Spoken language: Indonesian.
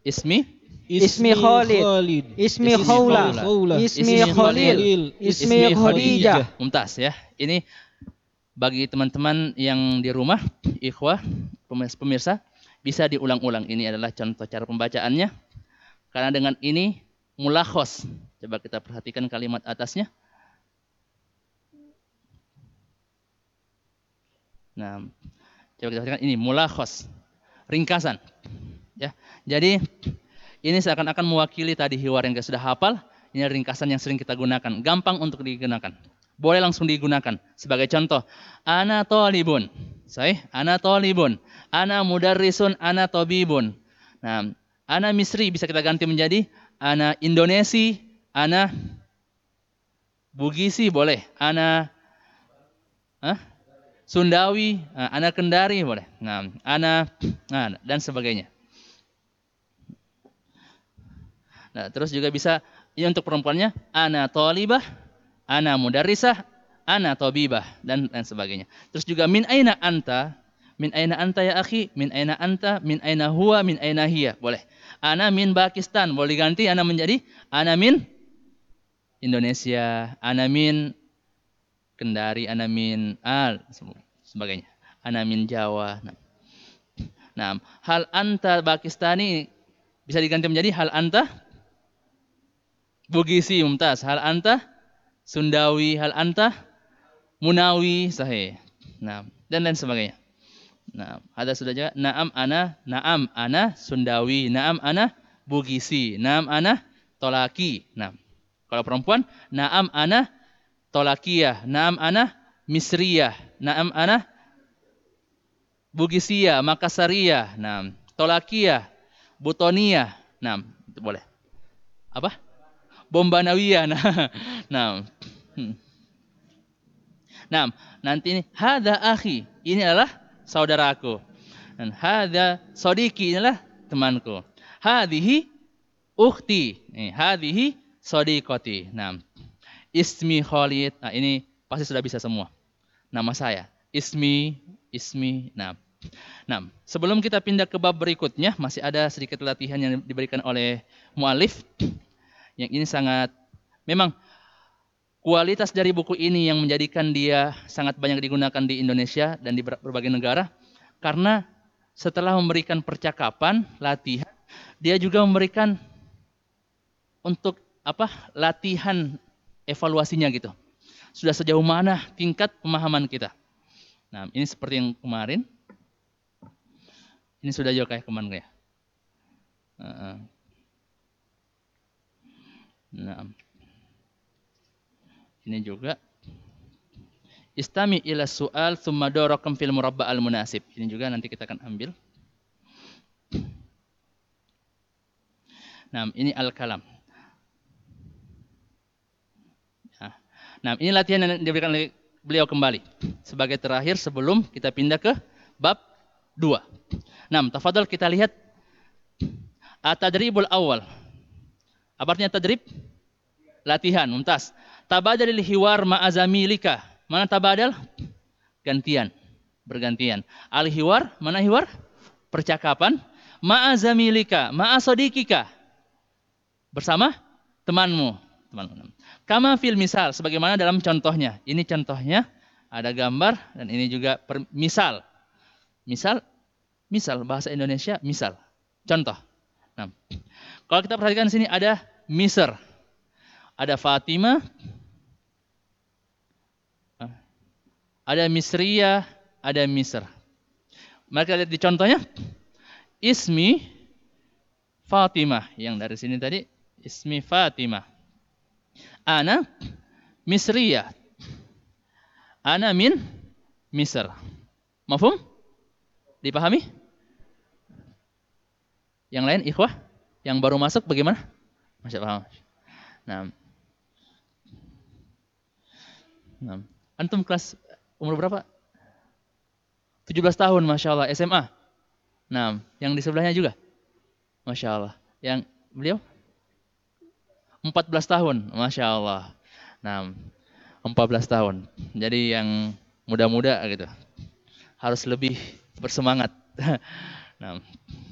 Ismi Khalid, ismi Khawla, ismi Khalil, ismi Khadijah. Mumtaz ya. Ini bagi teman-teman yang di rumah, ikhwah, pemirsa, bisa diulang-ulang. Ini adalah contoh cara pembacaannya. Karena dengan ini mulakhos. Coba kita perhatikan kalimat atasnya. Nah, coba kita perhatikan ini mulakhos. Ringkasan. Ya. Jadi ini seakan-akan mewakili tadi hiwar yang kita sudah hafal. Ini ringkasan yang sering kita gunakan. Gampang untuk digunakan. Boleh langsung digunakan. Sebagai contoh. Ana thalibun. Ana thalibun. Ana mudarrisun. Ana tabibun. Nah, ana Misri bisa kita ganti menjadi ana Indonesi. Ana Bugisi boleh. Ana Sundawi. Ana Kendari boleh. Nah, dan sebagainya. Nah, terus juga bisa ya untuk perempuannya ana thalibah, ana mudarrisah, ana tabibah dan sebagainya. Terus juga min aina anta ya akhi, min aina anta, min aina huwa, min aina hiya. Boleh. Ana min Pakistan, boleh diganti ana menjadi ana min Indonesia, ana min Kendari, ana min sebagainya. Ana min Jawa. Nah, hal anta Pakistani bisa diganti menjadi hal anta Bugisi, mumtaz. Hal anta Sundawi, hal anta Munawi, sahih. Nah, dan lain sebagainya. Nah, ada sudah juga na'am ana Sundawi, na'am ana Bugisi, na'am ana Tolaki. Nah, kalau perempuan na'am ana Tolakiyah, na'am ana Misriyah, na'am ana Bugisiyah, Makassariyah, nah, Tolakiyah, Butoniyah. Nah, itu boleh. Apa? Bombanawiyah. Nah. Nah, nanti ini hadza akhi, ini adalah saudaraku. Dan hadza sodiki, ini adalah temanku. Hadhihi ukhti, hadhihi sodiqati. Nah, ismi Khalid. Nah, ini pasti sudah bisa semua. Nama saya ismi. Nah, sebelum kita pindah ke bab berikutnya, masih ada sedikit latihan yang diberikan oleh mu'alif. Yang ini sangat, memang kualitas dari buku ini yang menjadikan dia sangat banyak digunakan di Indonesia dan di berbagai negara. Karena setelah memberikan percakapan, latihan, dia juga memberikan untuk latihan evaluasinya gitu. Sudah sejauh mana tingkat pemahaman kita. Nah, ini seperti yang kemarin. Ini sudah juga kayak kemarin ya. Nah, ini juga istami ila su'al thumma darakam fil murabba' al munasib. Ini juga nanti kita akan ambil. Nah, ini al-kalam. Nah, ini latihan yang diberikan oleh beliau kembali sebagai terakhir sebelum kita pindah ke bab 2. Nah, tafadhol kita lihat at-tadribul awal. Apa artinya tadrib? Latihan, mumtaz. Tabadalil hiwar ma'azamilika. Mana tabadal? Gantian, bergantian. Al-hiwar, mana hiwar? Percakapan. Ma'azamilika, ma'asodikika. Bersama temanmu. Kama fil misal, sebagaimana dalam contohnya. Ini contohnya, ada gambar, dan ini juga misal. Misal, bahasa Indonesia, misal. Contoh. Nah, kalau kita perhatikan di sini ada Misr, ada Fatimah, ada Misriyah, ada Misr. Maka lihat di contohnya, ismi Fatimah, yang dari sini tadi, ismi Fatimah. Ana Misriyah, ana min Misr. Mafhum? Dipahami? Yang lain, ikhwah? Yang baru masuk bagaimana? Masya Allah. Nah. Antum kelas umur berapa? 17 tahun, Masya Allah. SMA. Nah, yang di sebelahnya juga? Masya Allah. Yang beliau? 14 tahun, Masya Allah. Nah, 14 tahun. Jadi yang muda-muda gitu. Harus lebih bersemangat. Nah.